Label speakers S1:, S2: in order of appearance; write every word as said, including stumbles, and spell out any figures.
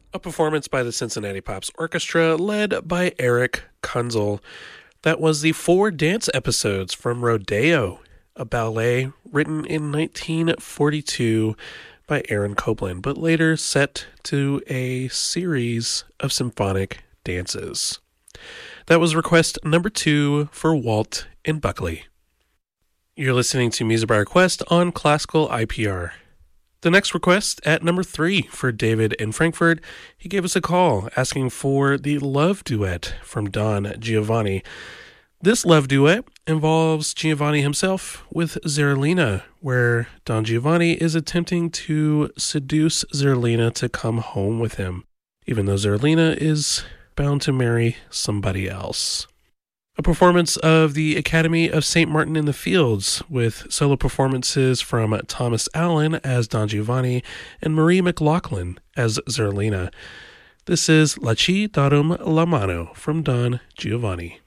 S1: A performance by the Cincinnati Pops Orchestra led by Eric Kunzel. That was the four dance episodes from Rodeo, a ballet written in nineteen forty-two by Aaron Copland, but later set to a series of symphonic dances. That was request number two for Walt and Buckley. You're listening to Music by Request on Classical I P R. The next request at number three for David in Frankfurt, he gave us a call asking for the Love Duet from Don Giovanni. This love duet involves Giovanni himself with Zerlina, where Don Giovanni is attempting to seduce Zerlina to come home with him, even though Zerlina is bound to marry somebody else. A performance of the Academy of Saint Martin in the Fields, with solo performances from Thomas Allen as Don Giovanni and Marie McLaughlin as Zerlina. This is La Ci Darum la Mano from Don Giovanni.